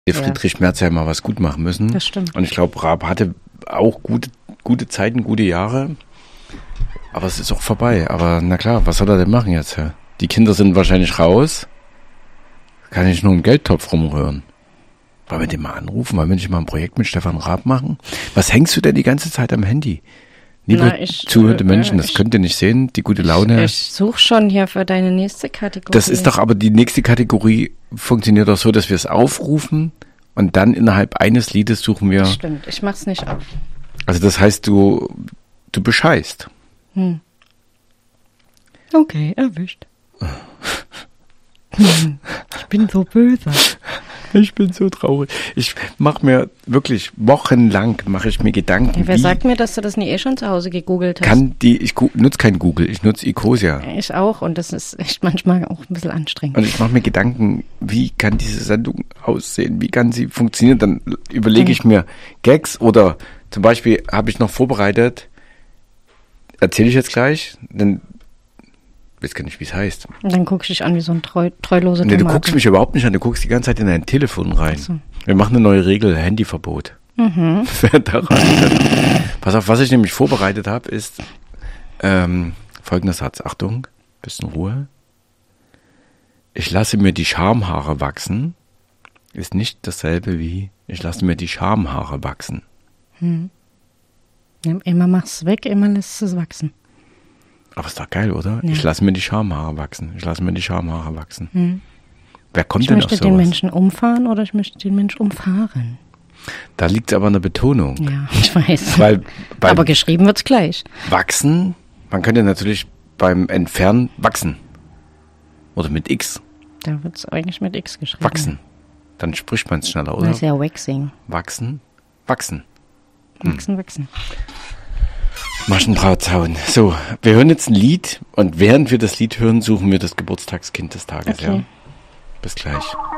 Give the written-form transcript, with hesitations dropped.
Friedrich Merz ja mal was gut machen müssen. Das stimmt. Und ich glaube, Raab hatte auch gute Zeiten, gute Jahre. Aber es ist auch vorbei. Aber na klar, was soll er denn machen jetzt? Die Kinder sind wahrscheinlich raus. Kann ich nur im Geldtopf rumrühren. Wollen wir den mal anrufen? Wollen wir nicht mal ein Projekt mit Stefan Raab machen? Was hängst du denn die ganze Zeit am Handy? Liebe zuhörende Menschen, das könnt ihr nicht sehen, die gute Laune. Ich suche schon hier für deine nächste Kategorie. Das ist doch aber, die nächste Kategorie funktioniert doch so, dass wir es aufrufen und dann innerhalb eines Liedes suchen wir. Stimmt, ich mach's nicht auf. Also das heißt, du bescheißt. Okay, erwischt. Ich bin so böse. Ich bin so traurig. Ich mache mir wirklich wochenlang Gedanken. Ja, wer sagt mir, dass du das nie schon zu Hause gegoogelt hast? Ich nutze kein Google, ich nutze Ecosia. Ich auch und das ist echt manchmal auch ein bisschen anstrengend. Und ich mache mir Gedanken, wie kann diese Sendung aussehen, wie kann sie funktionieren? Dann überlege ich mir Gags oder zum Beispiel habe ich noch vorbereitet, erzähle ich jetzt gleich, denn ich weiß gar nicht, wie es heißt. Und dann guckst du dich an wie so ein treuloser Nee, Tomate. du guckst mich überhaupt nicht an, du guckst die ganze Zeit in dein Telefon rein. So. Wir machen eine neue Regel, Handyverbot. Wer daran Pass auf, was ich nämlich vorbereitet habe, ist folgender Satz. Achtung, bisschen Ruhe. Ich lasse mir die Schamhaare wachsen. Ist nicht dasselbe wie ich lasse mir die Schamhaare wachsen. Ja, immer machst du weg, immer lässt es wachsen. Aber ist doch geil, oder? Ja. Ich lasse mir die Schamhaare wachsen. Ich lasse mir die Schamhaare wachsen. Wer kommt Ich denn auf möchte sowas? den Menschen umfahren oder ich möchte den Mensch umfahren. Da liegt es aber an der Betonung. Ja, ich weiß. Weil beim Aber geschrieben wird's gleich. Wachsen, man könnte natürlich beim Entfernen wachsen. Oder mit X Da wird's eigentlich mit X geschrieben. wachsen. Dann spricht man es schneller, oder? Das ist ja Waxing. Wachsen. Wachsen. Maschendrahtzaun. So, wir hören jetzt ein Lied und während wir das Lied hören, suchen wir das Geburtstagskind des Tages. Okay. Ja? Bis gleich.